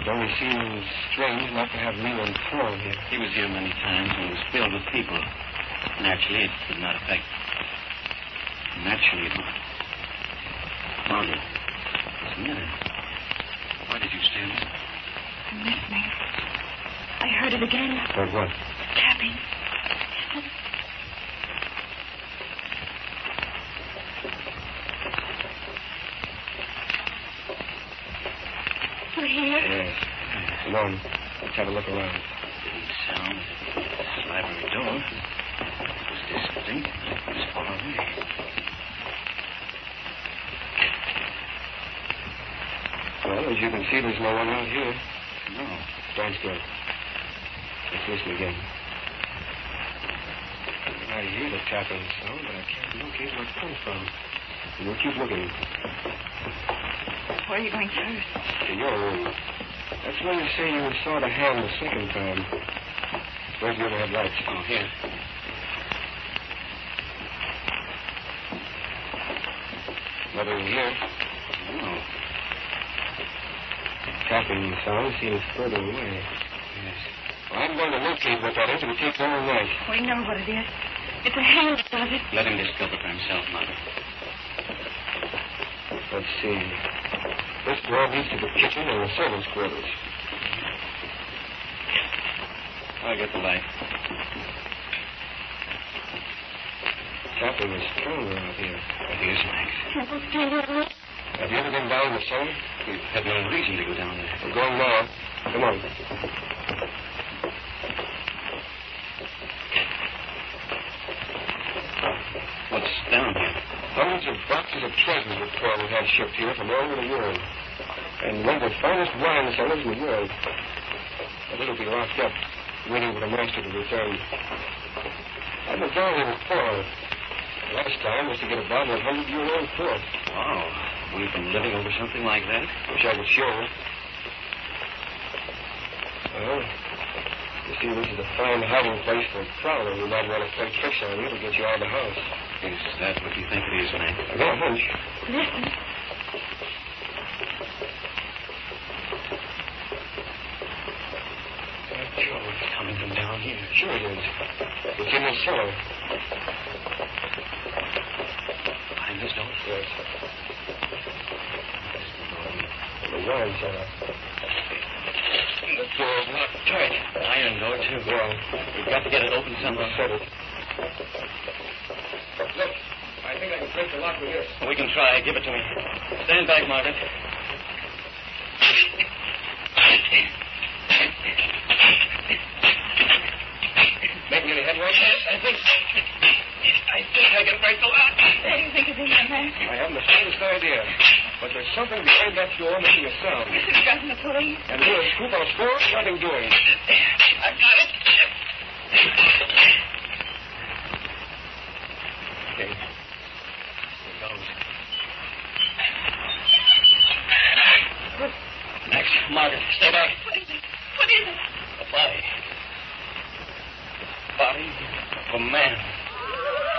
It only seems strange not to have Leland Thorne here. He was here many times and was filled with people. Naturally, it did not affect... Naturally, it... Margaret, what's the matter? Why did you stand there? I'm listening. I heard it again. Heard what? Tapping. We're here. Yes. Come on. Let's have a look around. Didn't sound at the library door. It was distinct. It was far away. Well, as you can see, there's no one out here. No. Stand still. Let's listen again. I hear the tapping sound, but I can't locate where it comes from. We'll keep looking. Where are you going first? To your room. That's where you say you saw the hand the second time. Where's the overhead lights? Oh, here. Nothing here. No. Tapping sound seems further away. Yes. Well, I'm going to locate what that is. It'll take all night. We know what it is. It's a hand that does it. Let him discover for himself, Margaret. Let's see. This door leads to the kitchen and the servants' quarters. I'll get the light. Tapping is stronger out here. It is, Max. Temple Street. Have you ever been down the cellar? We've had no reason to go down there. We're going now. Come on. What's down here? Hundreds of boxes of treasures that Thorne had shipped here from all over the world. And one of the finest wine cellars in the world. But it'll be locked up, waiting for the master to return. I've been down here before. Last time was to get a bottle of 100-year-old port. Wow. We've been living over something like that? Wish I could show you. Well, you see, this is a fine hiding place for a prowler who might want to play tricks on you to get you out of the house. Is that what you think it is, Max? I got a hunch. Listen. Joe, it's coming from down here. Sure it is. It's in the cellar. Behind this door? Yes. The wine cellar. The door's locked tight. Iron door, too. Yeah. We've got to get it open somehow. Set it. Look, I think I can break the lock with this. We can try. Give it to me. Stand back, Margaret. Making any headway? Yes, I think I can break the lock. What do you think is in there, Max? I haven't the slightest idea. But there's something behind that door making a sound. This is gotten the police. And here's a scoop on a floor, nothing doing. I've got it. Okay. Here goes. Max, Margaret, stay back. What is it? What is it? A body. Body of a man.